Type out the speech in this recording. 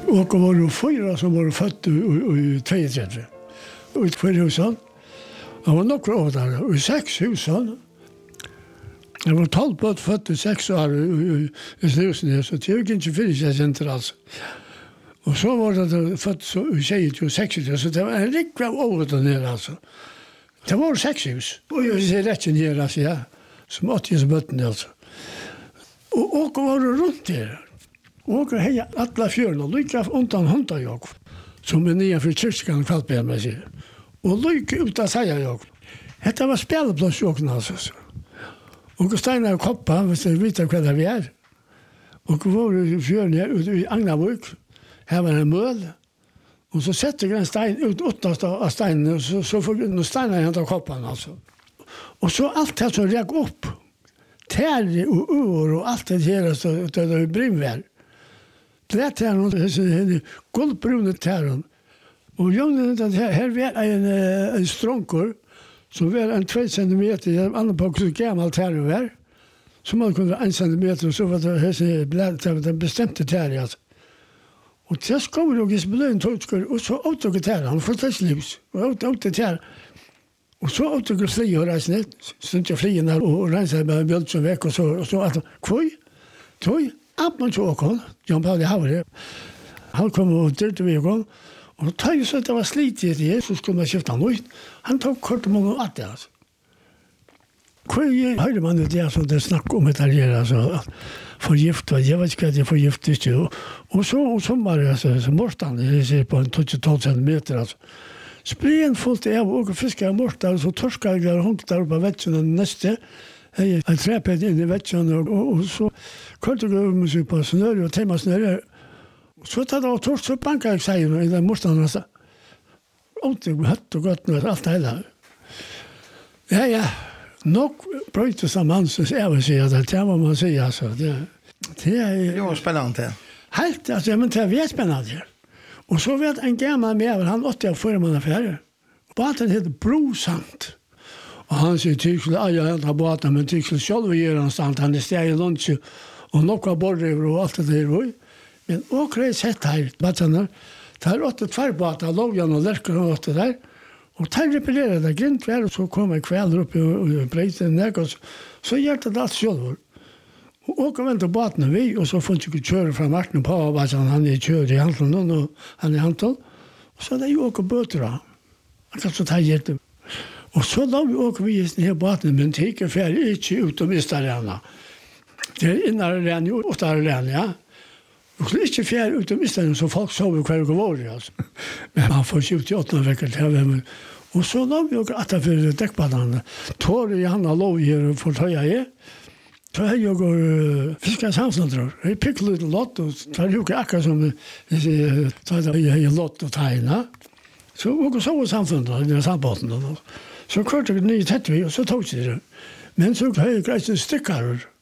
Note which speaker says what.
Speaker 1: Och var det 4 som var født i 32. Och i 4 husen. Det var några år där. Och i 6 husen. Det var 12 på født i 6 år i Snusnes. Så det är inte för sig center alltså. Och så var det født i 26. Så det var en riktig år där nere alltså. Det var 6 hus. Och jag ser rätt ner alltså, ja. Som 80 bötten alltså. Och var det runt där. Och heja alla fjörna, lika undan hundar jag. Som är nya för kyrkan kallben med sig. Och lika utan säga jag. Detta var spelplats jag alltså. Och Steinar Koppa, hvis du vet vad vi är. Och var i fjörna i Agnavik. Här var en möl. Och så sätter jag en stein ut åttast av steinen så får nu Steinar hämta koppan alltså. Och så allt det som räck upp. Tärre och ur och allt det här så det brimväl. Det här någon guldbruna tärren. Och jag det här var en strånkor som var en 2 centimeter annan på så gammal tärre var. Som man kunde 1 centimeter så var det här blad den bestämde tärre alltså. Och det ska vi nog isbelön tolskor och så återgår tärre han får tas livs. Och åter tärre. Och så återgår fri och rejs net. Stunt jag fri när och rensa med bjälk som veck och så att kvoj. Toj. Att man så kom, Jan Paul Havre. Han kom och dirte vi kom. Och tar ju så att det var slitigt det så skulle man skifta nytt. Han tog kort många att det alltså. Kvöj hörde man det så det snack om det där alltså förgift och jag vet inte vad det förgiftigt och så var det alltså så morstan det ser på en 12 centimeter alltså. Spreen fullt av och fiskar morstar så torskar jag hunkar på vätten nästa. Hej, jag träffade in i vätten och så kunde jag musik på snöre och tema snöre. Så tar det torsk så bankar jag säger i den morstan så. Och det hött och gott med allt det där. Ja. Nog bröt samman så jag vill säga att det var man säger alltså det är
Speaker 2: ju spännande.
Speaker 1: Helt alltså men det är spännande. Och så vet en gammal med han 80 förra man affär. Båten heter Brosant. Och han säger till att jag har båten men till själv gör han sant han är steg i lunch och några borrar och allt det där. Men och det sett här båtarna tar 8 båtar lågan och lärkar och allt det där. Och tar reparera det grint väl och så kommer kväll upp och bryter ner och så gör det allt själv. Och åker väl till båten vi och så får inte köra från marken på vad han är kör i hanteln och han är hanteln. Och så där ju åker böter. Att så tar det. Och så då vi åker vi i den här båten men tycker för inte ut och mista rena. Det är innan ren ju och där ren ja. Och inte fjärr ut och mista den så folk sover kvar och var alltså. Men man får 28 veckor till och så då vi åker att för däckbanan. Tår i han lov här för höja är. Så här jag går fiskar samslandrar. Jag pick lite lot och tar ju akkurat som tar jag lot och tajna. Så och så samslandrar i sambanden då. Så kort och ny tätt vi och så tog det. Men så har jag grejt stickar